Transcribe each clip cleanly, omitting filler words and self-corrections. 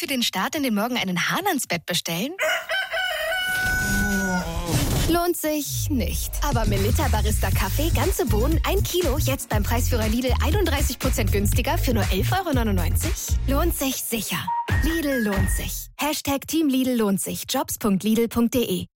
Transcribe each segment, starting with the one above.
für den Start in den Morgen einen Hahn ans Bett bestellen? Lohnt sich nicht. Aber Melitta Barista Kaffee, ganze Bohnen, 1 Kilo, jetzt beim Preisführer Lidl 31% günstiger für nur 11,99 €? Lohnt sich sicher. Lidl lohnt sich. Team Lidl lohnt sich. Jobs.lidl.de.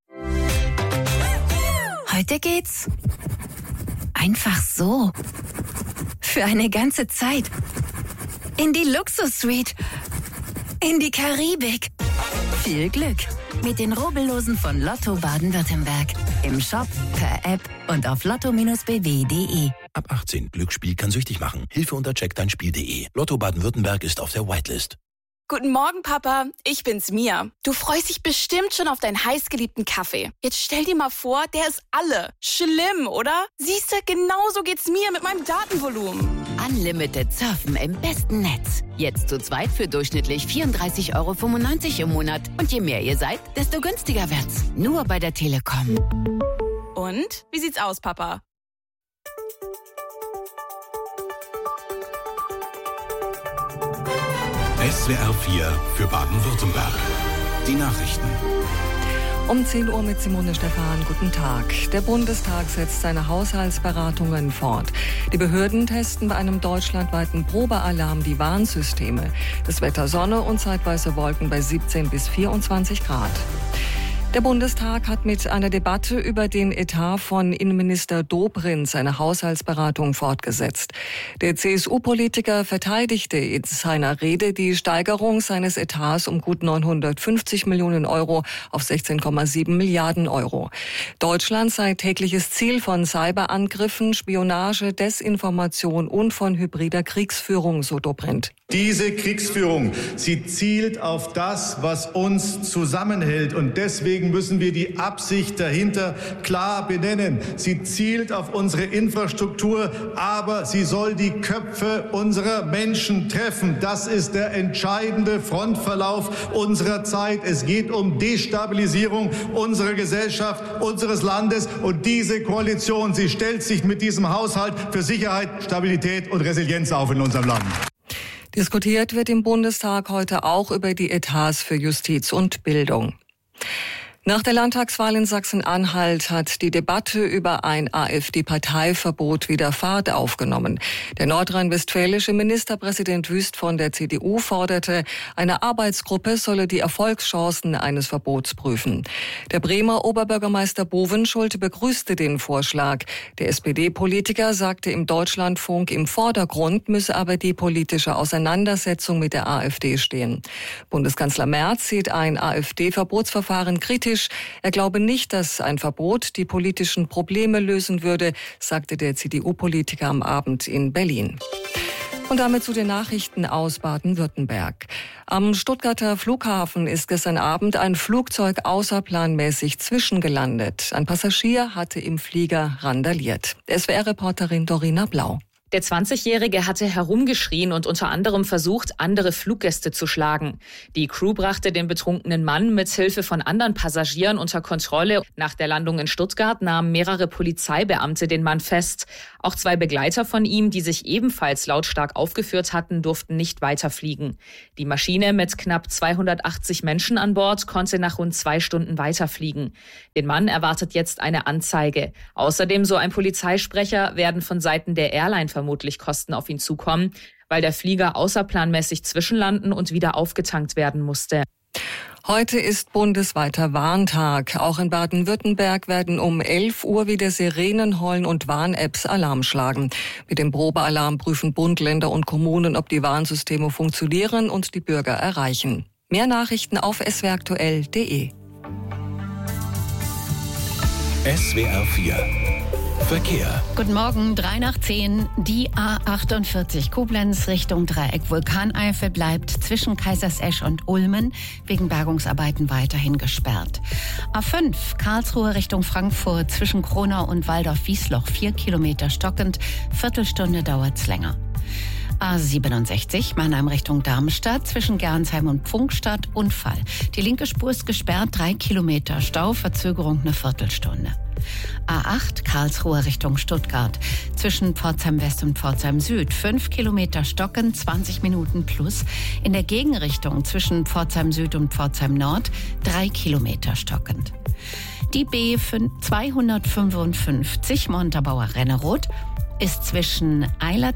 Heute geht's einfach so. Für eine ganze Zeit. In die Luxus-Suite. In die Karibik. Viel Glück mit den Rubbellosen von Lotto Baden-Württemberg. Im Shop, per App und auf lotto-bw.de. Ab 18. Glücksspiel kann süchtig machen. Hilfe unter checkdeinspiel.de. Lotto Baden-Württemberg ist auf der Whitelist. Guten Morgen, Papa. Ich bin's, Mia. Du freust dich bestimmt schon auf deinen heißgeliebten Kaffee. Jetzt stell dir mal vor, der ist alle. Schlimm, oder? Siehste, genauso geht's mir mit meinem Datenvolumen. Unlimited Surfen im besten Netz. Jetzt zu zweit für durchschnittlich 34,95 € im Monat. Und je mehr ihr seid, desto günstiger wird's. Nur bei der Telekom. Und? Wie sieht's aus, Papa? SWR 4 für Baden-Württemberg. Die Nachrichten. Um 10 Uhr mit Simone Stephan. Guten Tag. Der Bundestag setzt seine Haushaltsberatungen fort. Die Behörden testen bei einem deutschlandweiten Probealarm die Warnsysteme. Das Wetter Sonne und zeitweise Wolken bei 17 bis 24 Grad. Der Bundestag hat mit einer Debatte über den Etat von Innenminister Dobrindt seine Haushaltsberatung fortgesetzt. Der CSU-Politiker verteidigte in seiner Rede die Steigerung seines Etats um gut 950 Millionen € auf 16,7 Milliarden €. Deutschland sei tägliches Ziel von Cyberangriffen, Spionage, Desinformation und von hybrider Kriegsführung, so Dobrindt. Diese Kriegsführung, sie zielt auf das, was uns zusammenhält. Und deswegen müssen wir die Absicht dahinter klar benennen. Sie zielt auf unsere Infrastruktur, aber sie soll die Köpfe unserer Menschen treffen. Das ist der entscheidende Frontverlauf unserer Zeit. Es geht um Destabilisierung unserer Gesellschaft, unseres Landes. Und diese Koalition, sie stellt sich mit diesem Haushalt für Sicherheit, Stabilität und Resilienz auf in unserem Land. Diskutiert wird im Bundestag heute auch über die Etats für Justiz und Bildung. Nach der Landtagswahl in Sachsen-Anhalt hat die Debatte über ein AfD-Parteiverbot wieder Fahrt aufgenommen. Der nordrhein-westfälische Ministerpräsident Wüst von der CDU forderte, eine Arbeitsgruppe solle die Erfolgschancen eines Verbots prüfen. Der Bremer Oberbürgermeister Bovenschulte begrüßte den Vorschlag. Der SPD-Politiker sagte im Deutschlandfunk, im Vordergrund müsse aber die politische Auseinandersetzung mit der AfD stehen. Bundeskanzler Merz sieht ein AfD-Verbotsverfahren kritisch. Er glaube nicht, dass ein Verbot die politischen Probleme lösen würde, sagte der CDU-Politiker am Abend in Berlin. Und damit zu den Nachrichten aus Baden-Württemberg. Am Stuttgarter Flughafen ist gestern Abend ein Flugzeug außerplanmäßig zwischengelandet. Ein Passagier hatte im Flieger randaliert. SWR-Reporterin Dorina Blau. Der 20-Jährige hatte herumgeschrien und unter anderem versucht, andere Fluggäste zu schlagen. Die Crew brachte den betrunkenen Mann mit Hilfe von anderen Passagieren unter Kontrolle. Nach der Landung in Stuttgart nahmen mehrere Polizeibeamte den Mann fest. Auch 2 Begleiter von ihm, die sich ebenfalls lautstark aufgeführt hatten, durften nicht weiterfliegen. Die Maschine mit knapp 280 Menschen an Bord konnte nach rund 2 Stunden weiterfliegen. Den Mann erwartet jetzt eine Anzeige. Außerdem, so ein Polizeisprecher, werden von Seiten der Airline vermutlich Kosten auf ihn zukommen, weil der Flieger außerplanmäßig zwischenlanden und wieder aufgetankt werden musste. Heute ist bundesweiter Warntag. Auch in Baden-Württemberg werden um 11 Uhr wieder Sirenen heulen und Warn-Apps Alarm schlagen. Mit dem Probealarm prüfen Bund, Länder und Kommunen, ob die Warnsysteme funktionieren und die Bürger erreichen. Mehr Nachrichten auf swraktuell.de. SWR 4 Verkehr. Guten Morgen, 3 nach 10. Die A48 Koblenz Richtung Dreieck Vulkaneifel bleibt zwischen Kaisersesch und Ulmen wegen Bergungsarbeiten weiterhin gesperrt. A5 Karlsruhe Richtung Frankfurt zwischen Kronau und Waldorf-Wiesloch 4 Kilometer stockend. Viertelstunde dauert's länger. A67 Mannheim Richtung Darmstadt zwischen Gernsheim und Pfungstadt Unfall. Die linke Spur ist gesperrt, 3 Kilometer Stau, Verzögerung eine Viertelstunde. A8 Karlsruhe Richtung Stuttgart zwischen Pforzheim West und Pforzheim Süd 5 Kilometer stocken, 20 Minuten plus. In der Gegenrichtung zwischen Pforzheim Süd und Pforzheim Nord 3 Kilometer stockend. Die B255 Montabaur Renneroth ist zwischen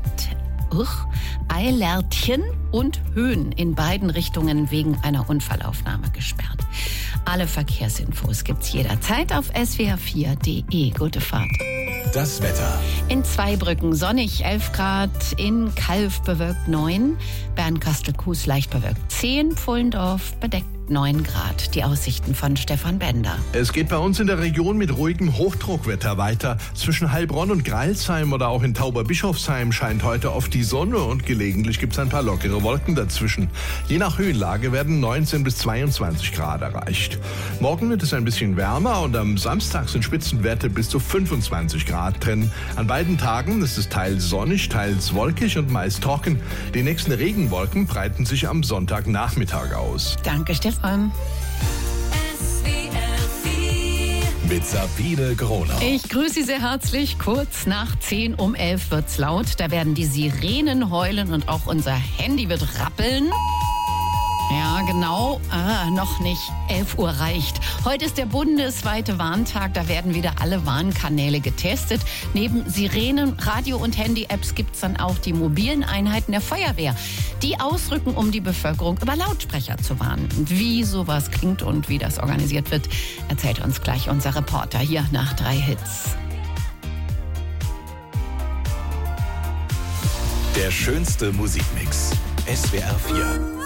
Eilertchen und Höhen in beiden Richtungen wegen einer Unfallaufnahme gesperrt. Alle Verkehrsinfos gibt's jederzeit auf swr4.de. Gute Fahrt. Das Wetter. In Zweibrücken sonnig 11 Grad, in Calw bewölkt 9, Bernkastel-Kues leicht bewölkt 10, Pfullendorf bedeckt 9 Grad. Die Aussichten von Stefan Bender. Es geht bei uns in der Region mit ruhigem Hochdruckwetter weiter. Zwischen Heilbronn und Greilsheim oder auch in Tauberbischofsheim scheint heute oft die Sonne und gelegentlich gibt es ein paar lockere Wolken dazwischen. Je nach Höhenlage werden 19 bis 22 Grad erreicht. Morgen wird es ein bisschen wärmer und am Samstag sind Spitzenwerte bis zu 25 Grad drin. An beiden Tagen ist es teils sonnig, teils wolkig und meist trocken. Die nächsten Regenwolken breiten sich am Sonntagnachmittag aus. Danke, Stefan. Mit Sabine Gronau. Ich grüße Sie sehr herzlich. Kurz nach 10 um 11 wird's laut. Da werden die Sirenen heulen und auch unser Handy wird rappeln. Ja, genau. Noch nicht. 11 Uhr reicht. Heute ist der bundesweite Warntag. Da werden wieder alle Warnkanäle getestet. Neben Sirenen, Radio- und Handy-Apps gibt's dann auch die mobilen Einheiten der Feuerwehr, die ausrücken, um die Bevölkerung über Lautsprecher zu warnen. Und wie sowas klingt und wie das organisiert wird, erzählt uns gleich unser Reporter hier nach 3 Hits. Der schönste Musikmix. SWR 4.